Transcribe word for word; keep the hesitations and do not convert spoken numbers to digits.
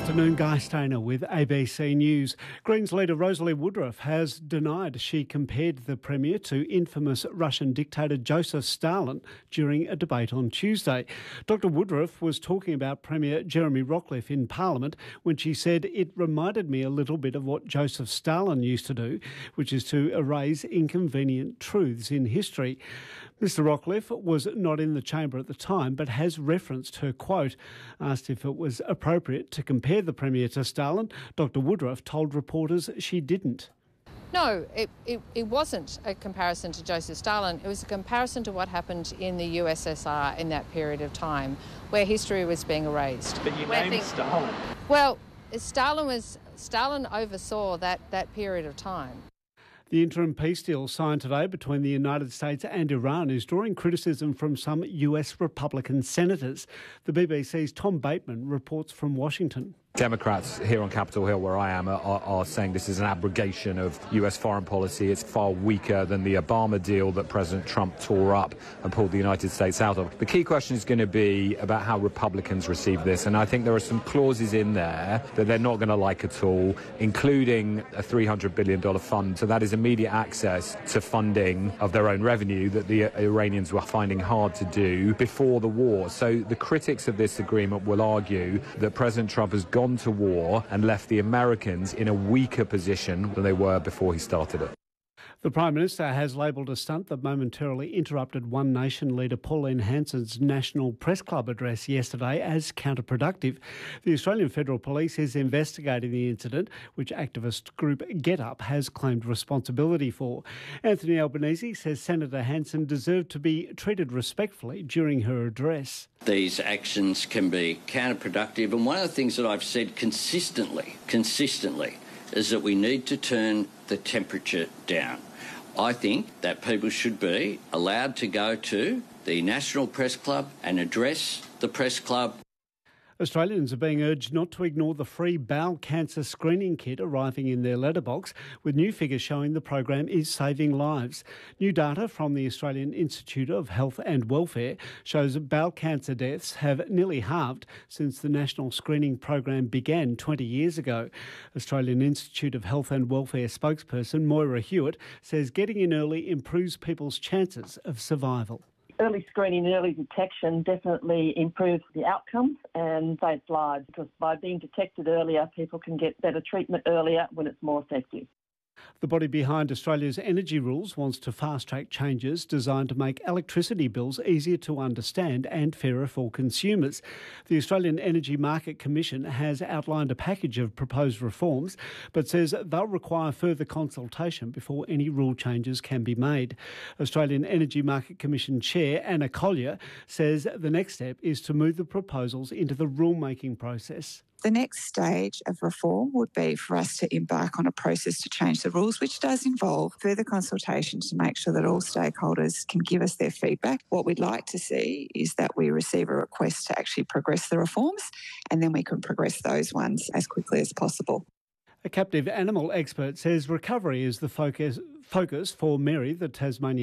Afternoon, Guy Stainer with A B C News. Greens leader Rosalie Woodruff has denied she compared the Premier to infamous Russian dictator Joseph Stalin during a debate on Tuesday. Doctor Woodruff was talking about Premier Jeremy Rockliff in Parliament when she said it reminded me a little bit of what Joseph Stalin used to do, which is to erase inconvenient truths in history. Mister Rockliff was not in the chamber at the time, but has referenced her quote. Asked if it was appropriate to compare the Premier to Stalin, Doctor Woodruff told reporters she didn't. No, it, it, it wasn't a comparison to Joseph Stalin. It was a comparison to what happened in the U S S R in that period of time, where history was being erased. But you where named things... Stalin. Well, Stalin was Stalin oversaw that, that period of time. The interim peace deal signed today between the United States and Iran is drawing criticism from some U S Republican senators. The B B C's Tom Bateman reports from Washington. Democrats here on Capitol Hill, where I am, are, are saying this is an abrogation of U S foreign policy. It's far weaker than the Obama deal that President Trump tore up and pulled the United States out of. The key question is going to be about how Republicans receive this, and I think there are some clauses in there that they're not going to like at all, including a three hundred billion dollars fund. So that is immediate access to funding of their own revenue that the Iranians were finding hard to do before the war. So the critics of this agreement will argue that President Trump has gone to war and left the Americans in a weaker position than they were before he started it. The Prime Minister has labelled a stunt that momentarily interrupted One Nation leader Pauline Hanson's National Press Club address yesterday as counterproductive. The Australian Federal Police is investigating the incident, which activist group GetUp has claimed responsibility for. Anthony Albanese says Senator Hanson deserved to be treated respectfully during her address. These actions can be counterproductive, and one of the things that I've said consistently, consistently, is that we need to turn the temperature down. I think that people should be allowed to go to the National Press Club and address the press club. Australians are being urged not to ignore the free bowel cancer screening kit arriving in their letterbox, with new figures showing the program is saving lives. New data from the Australian Institute of Health and Welfare shows bowel cancer deaths have nearly halved since the national screening program began twenty years ago. Australian Institute of Health and Welfare spokesperson Moira Hewitt says getting in early improves people's chances of survival. Early screening and early detection definitely improves the outcomes and saves lives, because by being detected earlier, people can get better treatment earlier when it's more effective. The body behind Australia's energy rules wants to fast-track changes designed to make electricity bills easier to understand and fairer for consumers. The Australian Energy Market Commission has outlined a package of proposed reforms, but says they'll require further consultation before any rule changes can be made. Australian Energy Market Commission Chair Anna Collier says the next step is to move the proposals into the rulemaking process. The next stage of reform would be for us to embark on a process to change the rules, which does involve further consultation to make sure that all stakeholders can give us their feedback. What we'd like to see is that we receive a request to actually progress the reforms, and then we can progress those ones as quickly as possible. A captive animal expert says recovery is the focus, focus for Mary, the Tasmanian